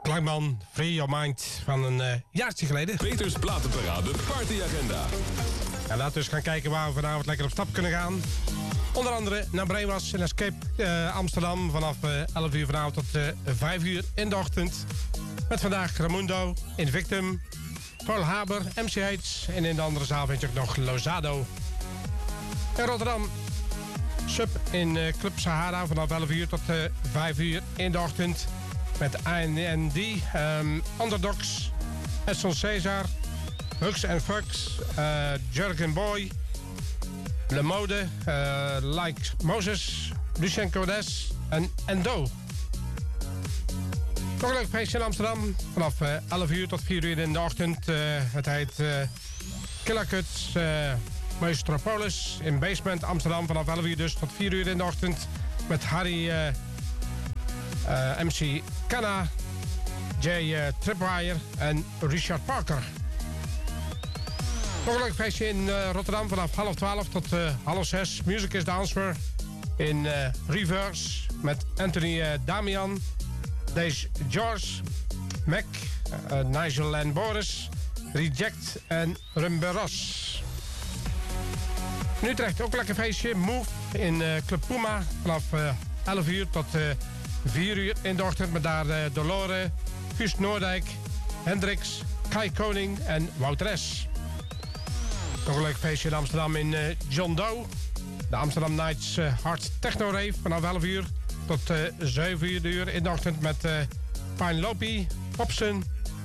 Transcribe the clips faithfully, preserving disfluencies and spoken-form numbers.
klankman Free Your Mind van een uh, jaartje geleden. Peters Platenparade Partyagenda. En laten we eens gaan kijken waar we vanavond lekker op stap kunnen gaan. Onder andere naar Brainwash en Escape uh, Amsterdam vanaf uh, elf uur vanavond tot uh, vijf uur in de ochtend. Met vandaag Ramundo, Invictum, Paul Haber, M C H en in de andere zaal vind je ook nog Lozado. In Rotterdam, Sub in uh, Club Sahara vanaf elf uur tot uh, vijf uur in de ochtend. Met A N D, um, Underdogs, Edson Cesar, Hux and Fux, uh, Jurgen Boy, Le Mode, uh, Like Moses, Lucien Codes en Endo. Nog een leuk feestje in Amsterdam. Vanaf uh, elf uur tot vier uur in de ochtend. Uh, het heet uh, Killer Cuts uh, Metropolis in Basement Amsterdam. Vanaf elf uur dus tot vier uur in de ochtend. Met Harry, uh, uh, M C Kanna, Jay uh, Tripwire en Richard Parker. Nog een leuk feestje in uh, Rotterdam vanaf half twaalf tot uh, half zes. Music is the Answer in uh, Reverse met Anthony uh, Damian, Deze George, Mac, uh, Nigel en Boris, Reject en Rumberos. Nu terecht ook een lekker feestje. Move in uh, Club Puma vanaf uh, elf uur tot uh, vier uur in de ochtend. Met daar uh, Dolore, Guus Noordijk, Hendricks, Kai Koning en Wouter S. Nog een leuk feestje in Amsterdam in uh, John Doe. De Amsterdam Nights uh, Hard Techno Rave vanaf elf uur tot uh, zeven uur in de ochtend met uh, Pine Lopi, Popson.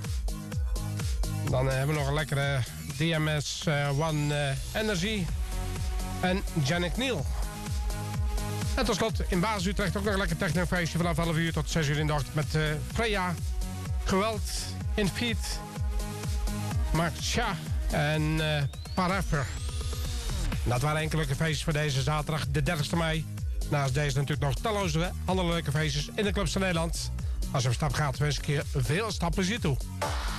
Dan uh, hebben we nog een lekkere D M S uh, One uh, Energy en Janik Neal. En tot slot in Baas Utrecht ook nog een lekker technofeestje vanaf elf uur tot zes uur in de ochtend met uh, Freya, Geweld, Infeed, Mark Cha en uh, Parafer. Dat waren enkele feestjes voor deze zaterdag, de dertigste mei. Naast deze natuurlijk nog talloze andere leuke feestjes in de clubs van Nederland. Als je op stap gaat, wens ik je veel stapplezier toe.